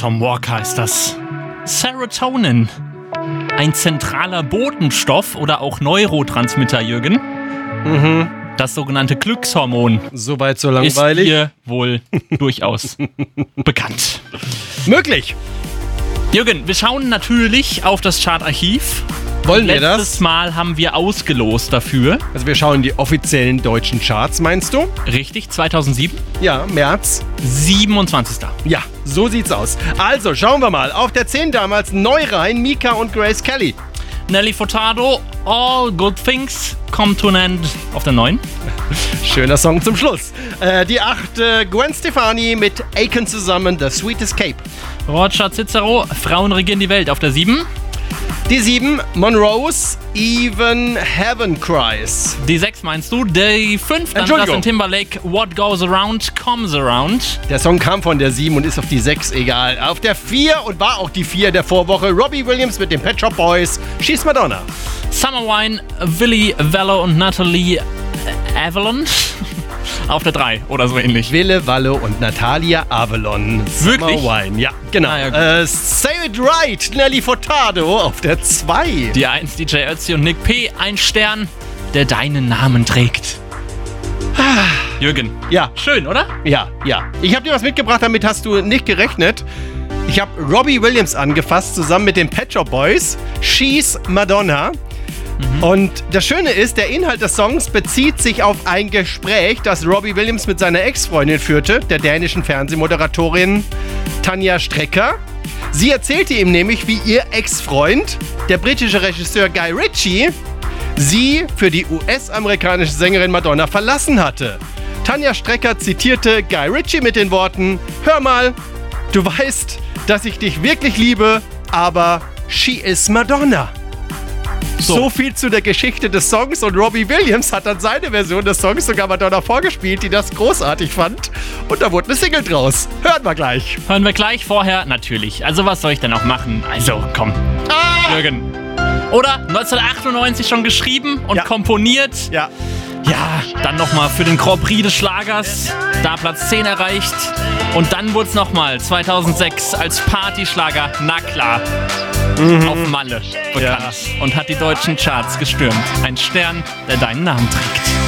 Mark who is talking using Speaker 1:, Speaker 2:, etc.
Speaker 1: Tom Walker ist das. Serotonin. Ein zentraler Botenstoff oder auch Neurotransmitter, Jürgen. Das sogenannte Glückshormon.
Speaker 2: Soweit so langweilig.
Speaker 1: Ist hier wohl durchaus bekannt.
Speaker 2: Möglich.
Speaker 1: Jürgen, wir schauen natürlich auf das Chartarchiv.
Speaker 2: Wollen wir das?
Speaker 1: Letztes Mal haben wir ausgelost dafür.
Speaker 2: Also wir schauen die offiziellen deutschen Charts, meinst du?
Speaker 1: Richtig, 2007.
Speaker 2: Ja, März.
Speaker 1: 27.
Speaker 2: Ja, so sieht's aus. Also, schauen wir mal. Auf der 10 damals neu rein, Mika und Grace Kelly.
Speaker 1: Nelly Furtado, All Good Things Come to an End auf der 9.
Speaker 2: Schöner Song zum Schluss. Die 8, Gwen Stefani mit Aiken zusammen, The Sweet Escape.
Speaker 1: Roger Cicero, Frauen regieren die Welt auf der 7.
Speaker 2: Die 7, Monrose, Even Heaven Cries.
Speaker 1: Die 6 meinst du? Die 5, dann Justin Timberlake, What Goes Around Comes Around.
Speaker 2: Der Song kam von der 7 und ist auf die 6, egal. Auf der 4 und war auch die 4 der Vorwoche, Robbie Williams mit den Pet Shop Boys, She's Madonna.
Speaker 1: Summer Wine, Willy Vallo und Natalie Avalon auf der 3 oder so ähnlich.
Speaker 2: Wille Wallo und Natalia Avalon.
Speaker 1: Wirklich?
Speaker 2: Summer Wine, ja, genau.
Speaker 1: Ja,
Speaker 2: Say It Right, Nelly Furtado auf der 2.
Speaker 1: Die 1, DJ Ötzi und Nick P., ein Stern, der deinen Namen trägt. Jürgen.
Speaker 2: Ja.
Speaker 1: Schön, oder?
Speaker 2: Ja. Ich habe dir was mitgebracht, damit hast du nicht gerechnet. Ich habe Robbie Williams angefasst, zusammen mit den Pet Shop Boys. She's Madonna. Und das Schöne ist, der Inhalt des Songs bezieht sich auf ein Gespräch, das Robbie Williams mit seiner Ex-Freundin führte, der dänischen Fernsehmoderatorin Tanja Strecker. Sie erzählte ihm nämlich, wie ihr Ex-Freund, der britische Regisseur Guy Ritchie, sie für die US-amerikanische Sängerin Madonna verlassen hatte. Tanja Strecker zitierte Guy Ritchie mit den Worten: Hör mal, du weißt, dass ich dich wirklich liebe, aber she is Madonna. So viel zu der Geschichte des Songs, und Robbie Williams hat dann seine Version des Songs sogar Madonna vorgespielt, die das großartig fand, und da wurde eine Single draus. Hören wir gleich.
Speaker 1: Hören wir gleich, vorher natürlich. Also was soll ich denn auch machen? Also komm, Jürgen. Oder 1998 schon geschrieben und komponiert.
Speaker 2: Ja,
Speaker 1: dann nochmal für den Grand Prix des Schlagers, da Platz 10 erreicht. Und dann wurde es nochmal 2006 als Partyschlager, na klar, auf Malle bekannt und hat die deutschen Charts gestürmt. Ein Stern, der deinen Namen trägt.